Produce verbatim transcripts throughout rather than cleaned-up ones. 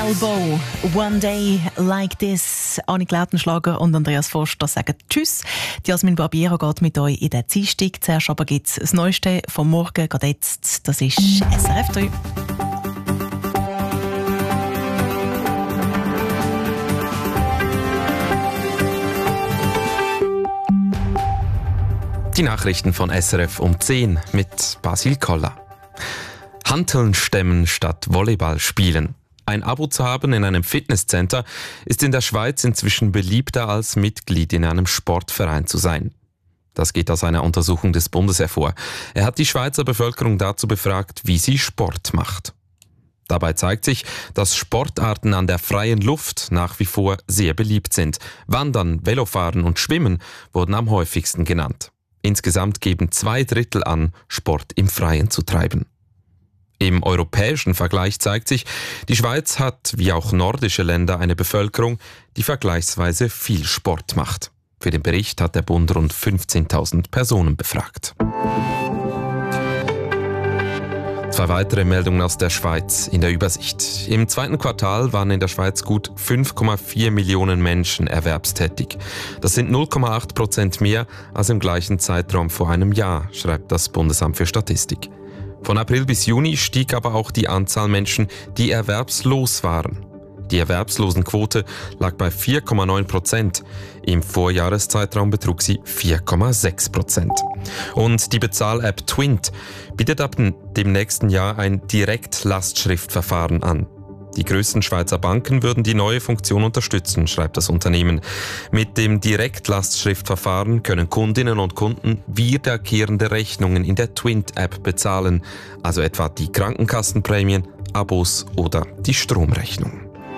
Elbow, One Day Like This. Annik Lautenschlager und Andreas Forster sagen Tschüss. Die Jasmin Barbiero geht mit euch in den Dienstag. Zuerst aber gibt es das Neueste vom Morgen, gerade jetzt. Das ist S R F drei. Die Nachrichten von S R F um zehn mit Basil Koller. Hanteln stemmen statt Volleyball spielen. Ein Abo zu haben in einem Fitnesscenter ist in der Schweiz inzwischen beliebter als Mitglied in einem Sportverein zu sein. Das geht aus einer Untersuchung des Bundes hervor. Er hat die Schweizer Bevölkerung dazu befragt, wie sie Sport macht. Dabei zeigt sich, dass Sportarten an der freien Luft nach wie vor sehr beliebt sind. Wandern, Velofahren und Schwimmen wurden am häufigsten genannt. Insgesamt geben zwei Drittel an, Sport im Freien zu treiben. Im europäischen Vergleich zeigt sich, die Schweiz hat, wie auch nordische Länder, eine Bevölkerung, die vergleichsweise viel Sport macht. Für den Bericht hat der Bund rund fünfzehntausend Personen befragt. Zwei weitere Meldungen aus der Schweiz in der Übersicht. Im zweiten Quartal waren in der Schweiz gut fünf Komma vier Millionen Menschen erwerbstätig. Das sind null Komma acht Prozent mehr als im gleichen Zeitraum vor einem Jahr, schreibt das Bundesamt für Statistik. Von April bis Juni stieg aber auch die Anzahl Menschen, die erwerbslos waren. Die Erwerbslosenquote lag bei vier Komma neun Prozent. Im Vorjahreszeitraum betrug sie vier Komma sechs Prozent. Und die Bezahl-App Twint bietet ab dem nächsten Jahr ein Direktlastschriftverfahren an. Die größten Schweizer Banken würden die neue Funktion unterstützen, schreibt das Unternehmen. Mit dem Direktlastschriftverfahren können Kundinnen und Kunden wiederkehrende Rechnungen in der Twint-App bezahlen, also etwa die Krankenkassenprämien, Abos oder die Stromrechnung.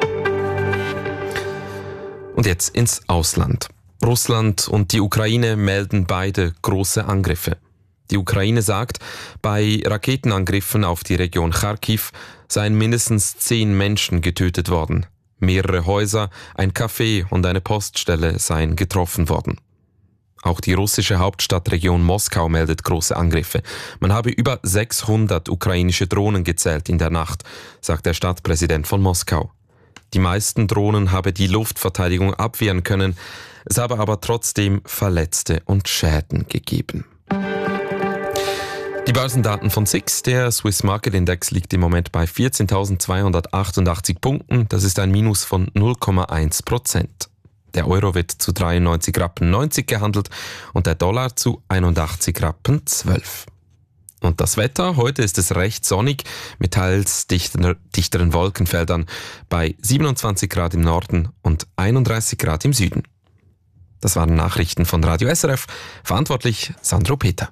Und jetzt ins Ausland. Russland und die Ukraine melden beide große Angriffe. Die Ukraine sagt, bei Raketenangriffen auf die Region Charkiw seien mindestens zehn Menschen getötet worden. Mehrere Häuser, ein Café und eine Poststelle seien getroffen worden. Auch die russische Hauptstadtregion Moskau meldet große Angriffe. Man habe über sechshundert ukrainische Drohnen gezählt in der Nacht, sagt der Stadtpräsident von Moskau. Die meisten Drohnen habe die Luftverteidigung abwehren können, es habe aber trotzdem Verletzte und Schäden gegeben. Die Börsendaten von S I X, der Swiss Market Index, liegt im Moment bei vierzehntausendzweihundertachtundachtzig Punkten. Das ist ein Minus von null Komma eins Prozent. Der Euro wird zu dreiundneunzig Rappen neunzig gehandelt und der Dollar zu einundachtzig Rappen zwölf. Und das Wetter, heute ist es recht sonnig mit teils dichter, dichteren Wolkenfeldern bei siebenundzwanzig Grad im Norden und einunddreißig Grad im Süden. Das waren Nachrichten von Radio S R F, verantwortlich Sandro Peter.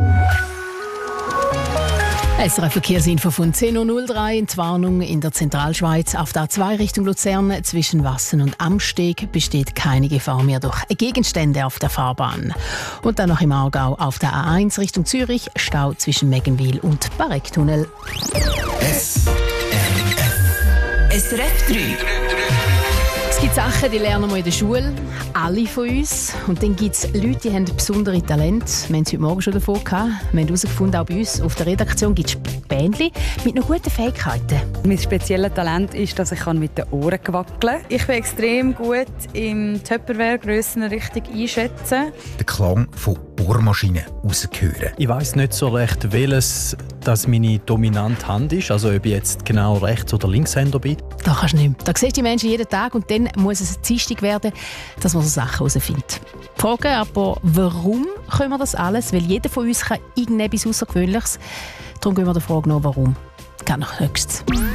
S R F-Verkehrsinfo von zehn Uhr null drei. Die Warnung in der Zentralschweiz auf der A zwei Richtung Luzern zwischen Wassen und Amsteg besteht keine Gefahr mehr durch Gegenstände auf der Fahrbahn. Und dann noch im Aargau auf der A eins Richtung Zürich Stau zwischen Meggenwil und Barecktunnel. S R F S R F drei. Es gibt Sachen, die lernen wir in der Schule, alle von uns. Und dann gibt es Leute, die haben besondere Talente. Wir haben es heute Morgen schon davon gehabt. Wir haben herausgefunden, auch bei uns auf der Redaktion gibt es Bändchen mit noch guten Fähigkeiten. Mein spezielles Talent ist, dass ich mit den Ohren wackeln kann. Ich bin extrem gut im Tupperware-Grössen richtig einschätzen. Den Klang von Bohrmaschinen raushören. Ich weiss nicht so recht, welches das meine dominante Hand ist, also ob ich jetzt genau Rechts- oder Linkshänder bin. Da kannst du nicht mehr. Da siehst du die Menschen jeden Tag und dann muss es Dienstag werden, dass man so Sachen herausfindet. Die Frage aber, warum können wir das alles? Weil jeder von uns kann irgendetwas Außergewöhnliches. Darum gehen wir der Frage nach, warum. Gerne noch höchstens.